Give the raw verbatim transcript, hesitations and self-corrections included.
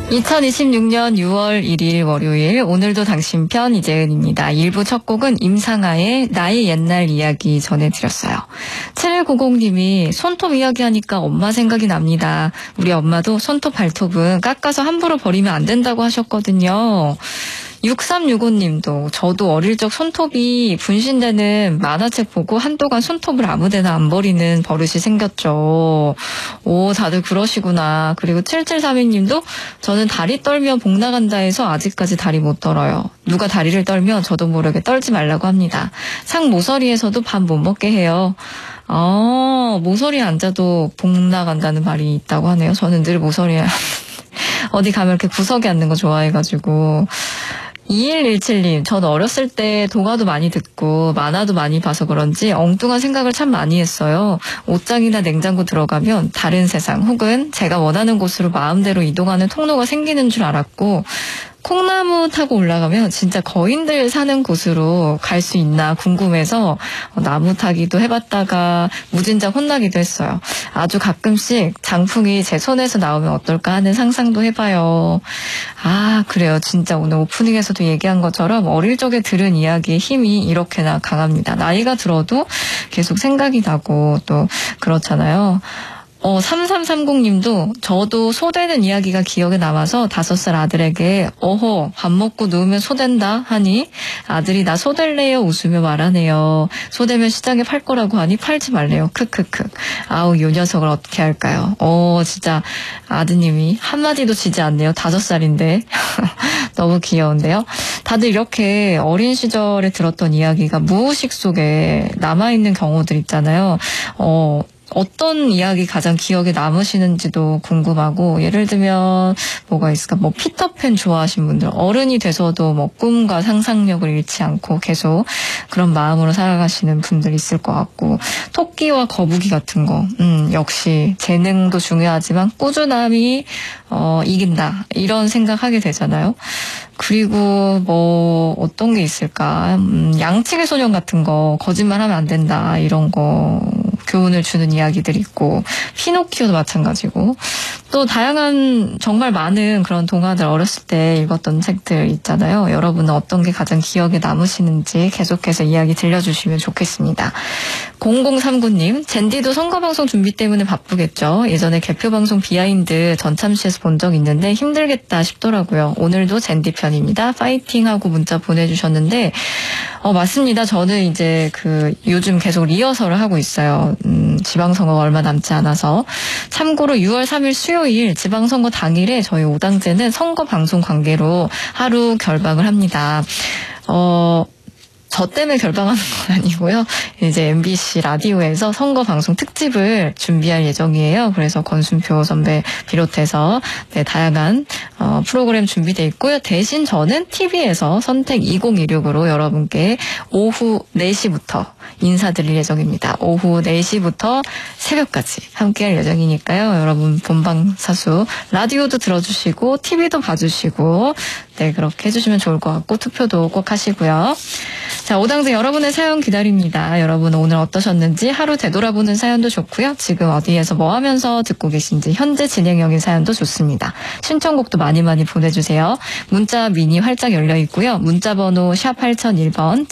이천이십육년 유월 일일 월요일, 오늘도 당신 편 이재은입니다. 일 부 첫 곡은 임상아의 나의 옛날 이야기 전해드렸어요. 칠일구공님이 손톱 이야기하니까 엄마 생각이 납니다. 우리 엄마도 손톱 발톱은 깎아서 함부로 버리면 안 된다고 하셨거든요. 육삼육오님도 저도 어릴 적 손톱이 분신되는 만화책 보고 한동안 손톱을 아무데나 안 버리는 버릇이 생겼죠. 오, 다들 그러시구나. 그리고 칠칠삼이님도 저는 다리 떨면 복 나간다 해서 아직까지 다리 못 떨어요. 누가 다리를 떨면 저도 모르게 떨지 말라고 합니다. 상 모서리에서도 밥 못 먹게 해요. 아, 모서리에 앉아도 복 나간다는 말이 있다고 하네요. 저는 늘 모서리에 어디 가면 이렇게 구석에 앉는 거 좋아해가지고. 이일일칠님, 전 어렸을 때 동화도 많이 듣고 만화도 많이 봐서 그런지 엉뚱한 생각을 참 많이 했어요. 옷장이나 냉장고 들어가면 다른 세상 혹은 제가 원하는 곳으로 마음대로 이동하는 통로가 생기는 줄 알았고, 콩나무 타고 올라가면 진짜 거인들 사는 곳으로 갈 수 있나 궁금해서 나무 타기도 해봤다가 무진장 혼나기도 했어요. 아주 가끔씩 장풍이 제 손에서 나오면 어떨까 하는 상상도 해봐요. 아, 그래요. 진짜 오늘 오프닝에서도 얘기한 것처럼 어릴 적에 들은 이야기의 힘이 이렇게나 강합니다. 나이가 들어도 계속 생각이 나고 또 그렇잖아요. 어, 삼삼삼공님도 저도 소되는 이야기가 기억에 남아서 다섯 살 아들에게 어허 밥 먹고 누우면 소된다 하니 아들이 나 소될래요 웃으며 말하네요. 소되면 시장에 팔 거라고 하니 팔지 말래요. 크크크. 아우, 요 녀석을 어떻게 할까요? 어, 진짜 아드님이 한마디도 지지 않네요. 다섯 살인데. 너무 귀여운데요. 다들 이렇게 어린 시절에 들었던 이야기가 무의식 속에 남아있는 경우들 있잖아요. 어, 어떤 이야기 가장 기억에 남으시는지도 궁금하고, 예를 들면 뭐가 있을까? 뭐 피터팬 좋아하시는 분들, 어른이 돼서도 뭐 꿈과 상상력을 잃지 않고 계속 그런 마음으로 살아가시는 분들 있을 것 같고, 토끼와 거북이 같은 거, 음 역시 재능도 중요하지만 꾸준함이 어 이긴다 이런 생각하게 되잖아요. 그리고 뭐 어떤 게 있을까? 음, 양치기 소년 같은 거, 거짓말하면 안 된다 이런 거 교훈을 주는 이야기들이 있고, 피노키오도 마찬가지고, 또 다양한 정말 많은 그런 동화들 어렸을 때 읽었던 책들 있잖아요. 여러분은 어떤 게 가장 기억에 남으시는지 계속해서 이야기 들려주시면 좋겠습니다. 공공삼구님, 젠디도 선거방송 준비 때문에 바쁘겠죠. 예전에 개표방송 비하인드 전참시에서 본 적 있는데 힘들겠다 싶더라고요. 오늘도 젠디 편입니다. 파이팅 하고 문자 보내주셨는데, 어, 맞습니다. 저는 이제 그 요즘 계속 리허설을 하고 있어요. 음, 지방선거가 얼마 남지 않아서. 참고로 유월 삼일 수요일 지방선거 당일에 저희 오당제는 선거방송 관계로 하루 결방을 합니다. 어, 저 때문에 결방하는 건 아니고요. 이제 엠비씨 라디오에서 선거 방송 특집을 준비할 예정이에요. 그래서 권순표 선배 비롯해서 네, 다양한 어, 프로그램 준비되어 있고요. 대신 저는 티비에서 선택 이공이육으로 여러분께 오후 네 시부터 인사드릴 예정입니다. 오후 네 시부터 새벽까지 함께할 예정이니까요. 여러분 본방사수 라디오도 들어주시고 티비도 봐주시고 네, 그렇게 해주시면 좋을 것 같고 투표도 꼭 하시고요. 자, 오당제 여러분의 사연 기다립니다. 여러분 오늘 어떠셨는지 하루 되돌아보는 사연도 좋고요. 지금 어디에서 뭐 하면서 듣고 계신지 현재 진행형인 사연도 좋습니다. 신청곡도 많이 많이 보내주세요. 문자 미니 활짝 열려 있고요. 문자 번호 샵 팔공공일 번